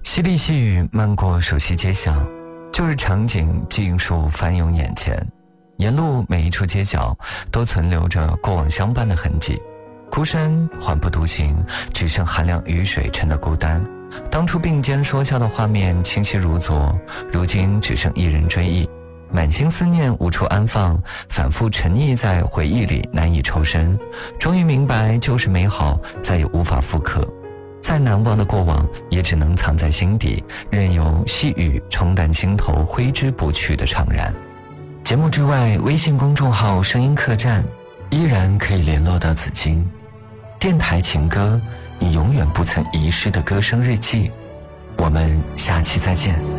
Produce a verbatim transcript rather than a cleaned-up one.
淅沥细雨漫过熟悉街巷，旧日场景尽数翻涌眼前，沿路每一处街角都存留着过往相伴的痕迹。孤身缓步独行，只剩寒凉雨水沉的孤单。当初并肩说笑的画面清晰如昨，如今只剩一人追忆，满心思念无处安放，反复沉溺在回忆里难以抽身。终于明白，就是美好再也无法复刻，再难忘的过往也只能藏在心底，任由细雨冲淡心头挥之不去的怅然。节目之外，微信公众号声音客栈依然可以联络到紫金。电台情歌，你永远不曾遗失的歌声日记。我们下期再见。